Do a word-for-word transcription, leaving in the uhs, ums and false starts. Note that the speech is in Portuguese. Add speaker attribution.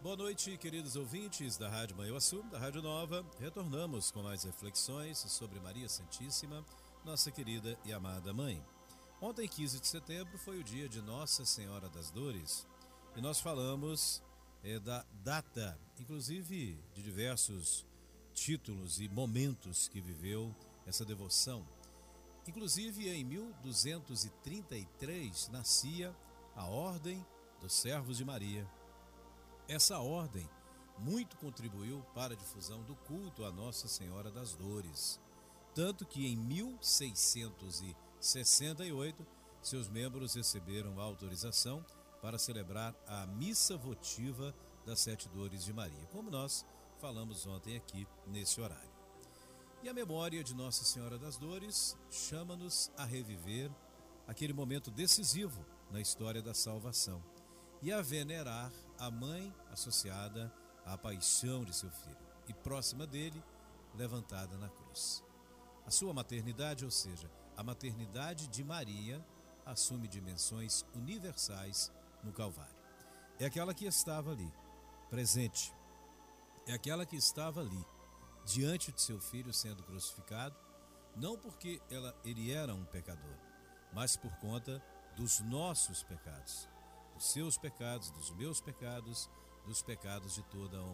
Speaker 1: Boa noite, queridos ouvintes da Rádio Manhuaçu, da Rádio Nova. Retornamos com mais reflexões sobre Maria Santíssima, nossa querida e amada Mãe. Ontem, quinze de setembro, foi o dia de Nossa Senhora das Dores e nós falamos é, da data, inclusive de diversos títulos e momentos que viveu essa devoção. Inclusive, em mil duzentos e trinta e três, nascia a Ordem dos Servos de Maria. Essa ordem muito contribuiu para a difusão do culto a Nossa Senhora das Dores, tanto que em mil seiscentos e sessenta e oito seus membros receberam a autorização para celebrar a missa votiva das Sete Dores de Maria, como nós falamos ontem aqui nesse horário. E a memória de Nossa Senhora das Dores chama-nos a reviver aquele momento decisivo na história da salvação e a venerar a mãe associada à paixão de seu filho e próxima dele, levantada na cruz. A sua maternidade, ou seja, a maternidade de Maria, assume dimensões universais no Calvário. É aquela que estava ali, presente. É aquela que estava ali, diante de seu filho sendo crucificado, não porque ela, ele era um pecador, mas por conta dos nossos pecados, dos seus pecados, dos meus pecados, dos pecados de toda a humanidade.